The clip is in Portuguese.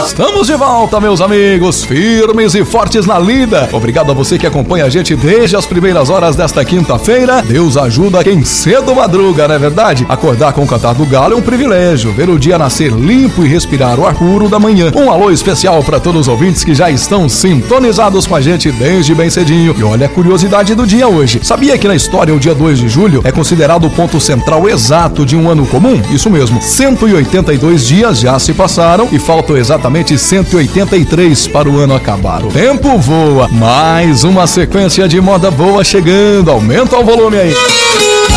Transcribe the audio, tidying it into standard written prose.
Estamos de volta, meus amigos, firmes e fortes na lida. Obrigado a você que acompanha a gente desde as primeiras horas desta quinta-feira. Deus ajuda quem cedo madruga, não é verdade? Acordar com o cantar do galo é um privilégio. Ver o dia nascer limpo e respirar o ar puro da manhã. Um alô especial para todos os ouvintes que já estão sintonizados com a gente desde bem cedinho. E olha a curiosidade do dia hoje. Sabia que na história o dia 2 de julho é considerado o ponto central exato de um ano comum? Isso mesmo, 182 dias já se passaram e faltam exatamente 183 para o ano acabar. O tempo voa, mais uma sequência de moda boa chegando, aumenta o volume aí.